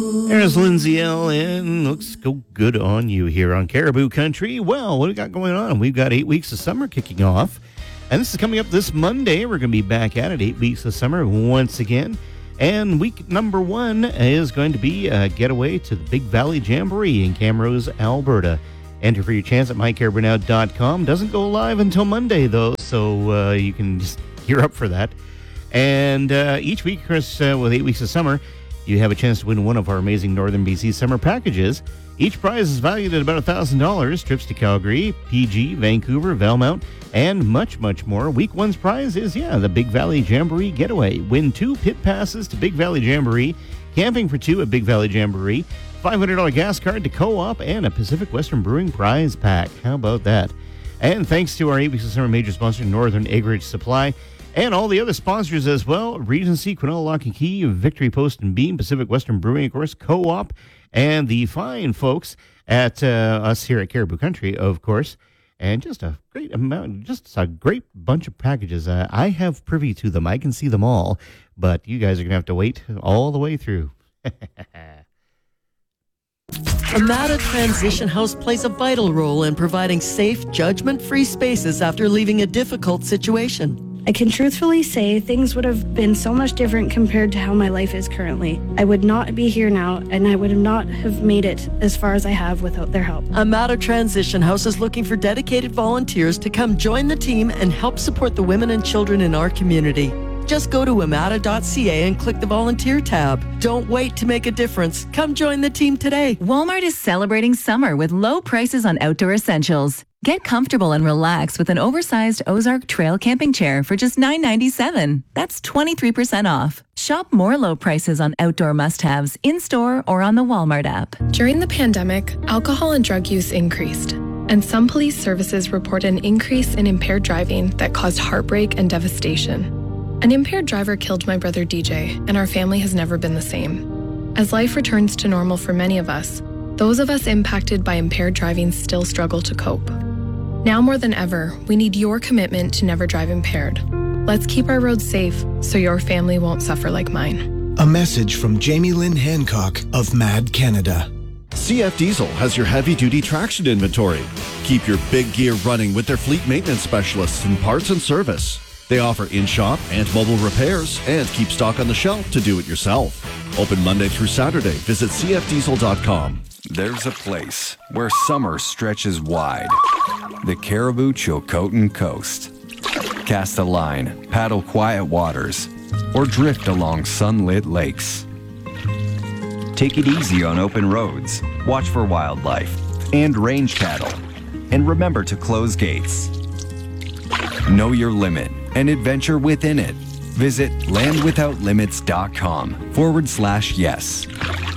There's Lindsay L. and looks go good on you here on Caribou Country. Well, what do we got going on? We've got 8 weeks of summer kicking off. And this is coming up this Monday. We're going to be back at it, 8 weeks of summer once again. And week number 1 is going to be a getaway to the Big Valley Jamboree in Camrose, Alberta. Enter for your chance at mycaribounow.com. Doesn't go live until Monday, though, so you can just gear up for that. And each week, Chris, with 8 weeks of summer, you have a chance to win one of our amazing Northern BC summer packages. Each prize is valued at about $1,000. Trips to Calgary, PG, Vancouver, Valmount, and much, much more. Week 1's prize is, the Big Valley Jamboree Getaway. Win 2 pit passes to Big Valley Jamboree, camping for 2 at Big Valley Jamboree, $500 gas card to Co-op, and a Pacific Western Brewing prize pack. How about that? And thanks to our 8 weeks of summer major sponsor, Northern Acreage Supply, and all the other sponsors as well, Regency, Quinella Lock and Key, Victory Post and Beam, Pacific Western Brewing, of course, Co-op, and the fine folks at us here at Caribou Country, of course. And just a great amount, just a great bunch of packages. I have privy to them. I can see them all, but you guys are going to have to wait all the way through. Amada Transition House plays a vital role in providing safe, judgment-free spaces after leaving a difficult situation. I can truthfully say things would have been so much different compared to how my life is currently. I would not be here now, and I would not have made it as far as I have without their help. Amada Transition House is looking for dedicated volunteers to come join the team and help support the women and children in our community. Just go to amada.ca and click the volunteer tab. Don't wait to make a difference. Come join the team today. Walmart is celebrating summer with low prices on outdoor essentials. Get comfortable and relax with an oversized Ozark Trail camping chair for just $9.97. That's 23% off. Shop more low prices on outdoor must-haves in-store or on the Walmart app. During the pandemic, alcohol and drug use increased, and some police services report an increase in impaired driving that caused heartbreak and devastation. An impaired driver killed my brother DJ, and our family has never been the same. As life returns to normal for many of us, those of us impacted by impaired driving still struggle to cope. Now more than ever, we need your commitment to never drive impaired. Let's keep our roads safe so your family won't suffer like mine. A message from Jamie Lynn Hancock of MAD Canada. CF Diesel has your heavy-duty traction inventory. Keep your big gear running with their fleet maintenance specialists in parts and service. They offer in-shop and mobile repairs and keep stock on the shelf to do it yourself. Open Monday through Saturday. Visit cfdiesel.com. There's a place where summer stretches wide. The Caribou Chilcotin Coast. Cast a line, paddle quiet waters, or drift along sunlit lakes. Take it easy on open roads, watch for wildlife and range cattle, and remember to close gates. Know your limit and adventure within it. Visit landwithoutlimits.com/yes.